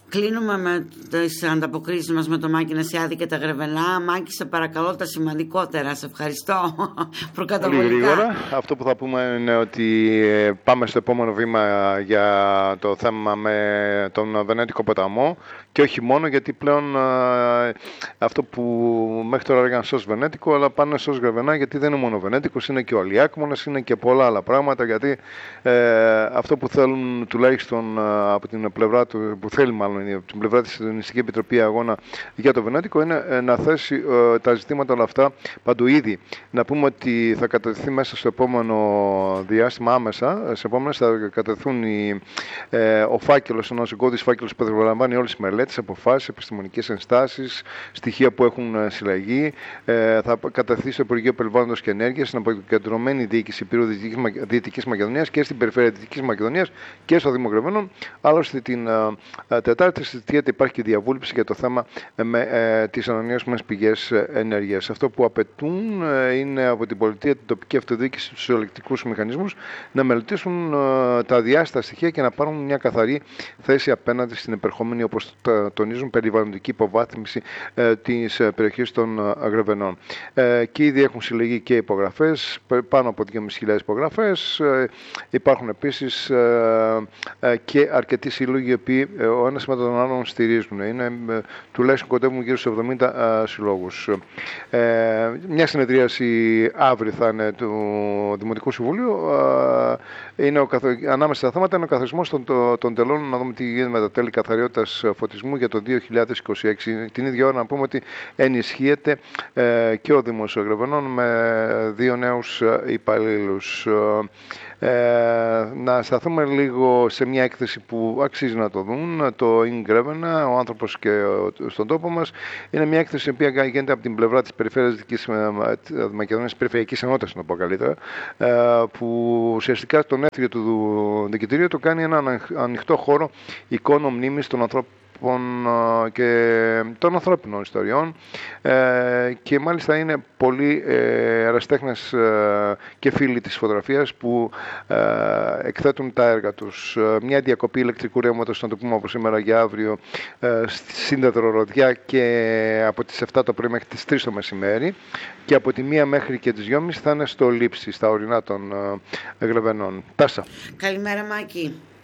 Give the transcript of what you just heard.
Κλείνουμε με τις ανταποκρίσεις μας με το Μάκη Νασιάδη και τα Γρεβενά. Μάκη, σε παρακαλώ τα σημαντικότερα. Σε ευχαριστώ προκαταβολικά. Γρήγορα. Αυτό που θα πούμε είναι ότι πάμε στο επόμενο βήμα για το θέμα με τον Βενέτικο ποταμό. Και όχι μόνο, γιατί πλέον αυτό που μέχρι τώρα έλεγαν σως Βενέτικο, αλλά πάνε σως Γρεβενά, γιατί δεν είναι μόνο Βενέτικος, είναι και ο Αλιάκμονας, είναι και πολλά άλλα πράγματα. Γιατί αυτό που θέλουν τουλάχιστον από την πλευρά του, που θέλει μάλλον από την πλευρά της Συντονιστική Επιτροπή Αγώνα για το Βενέτικο, είναι να θέσει τα ζητήματα όλα αυτά παντού ήδη. Να πούμε ότι θα κατατεθεί μέσα στο επόμενο διάστημα, άμεσα, σε επόμενες θα κατατεθούν ο φάκελος, ένας εγκώδης φάκελος που θα περιλαμβάνει όλες τις μελέτες, αποφάσεις, επιστημονικές ενστάσεις, στοιχεία που έχουν συλλαγεί. Θα κατατεθεί στο Υπουργείο Περιβάλλοντος και Ενέργειας, στην αποκεντρωμένη διοίκηση Υπήρου Δυτικής Μακεδονίας και στην Περιφέρεια Δυτικής Μακεδονίας και στο Δήμο Γρεβενών. Άλλωστε την Τετάρτη συζητιέται, υπάρχει και διαβούλευση για το θέμα με τις ανανεώσιμες πηγές ενέργειας. Αυτό που απαιτούν είναι από την πολιτεία, την τοπική αυτοδιοίκηση, τους ελεκτρικούς μηχανισμούς να μελετήσουν τα διάστατα στοιχεία και να πάρουν μια καθαρή θέση απέναντι στην επερχόμενη, όπως τονίζουν, περιβαλλοντική υποβάθμιση της περιοχής των Γρεβενών. Και ήδη έχουν συλλεγεί και υπογραφές, πάνω από 2.500 υπογραφές. Υπάρχουν επίσης και αρκετοί σύλλογοι οι οποίοι ο ένας με τον άλλον στηρίζουν. Είναι τουλάχιστον κοντεύουν γύρω στους 70 συλλόγους. Μια συνεδρίαση αύριο θα είναι του Δημοτικού Συμβουλίου. Είναι ανάμεσα στα θέματα είναι ο καθορισμός των τελών, να δούμε τι γίνεται με τα τέλη καθαριότητας φωτισμού για το 2026. Την ίδια ώρα να πούμε ότι ενισχύεται και ο Δήμος Γρεβενών με 2 νέους υπαλλήλους. Να σταθούμε λίγο σε μια έκθεση που αξίζει να το δουν, το Γκρέβενα, ο άνθρωπος και στον τόπο μας. Είναι μια έκθεση που γίνεται από την πλευρά της Περιφέρειας Δυτικής Μακεδονίας, Περιφερειακής Ενότητας, να το πω καλύτερα, που ουσιαστικά το έθριο του δικητηρίου το κάνει ένα ανοιχτό χώρο εικόνων μνήμης των ανθρώπων και των ανθρώπινων ιστοριών, και μάλιστα είναι πολλοί ερασιτέχνες και φίλοι της φωτογραφίας που εκθέτουν τα έργα τους. Μια διακοπή ηλεκτρικού ρεύματος, να το πούμε από σήμερα για αύριο, στην Τετροροδιά, και από τις 7 το πρωί μέχρι τις 3 το μεσημέρι, και από τη 1 μέχρι και τις 2.30 θα είναι στο Λήψη, στα ορεινά των Γρεβενών. Τάσα. Καλημέρα Μάκη.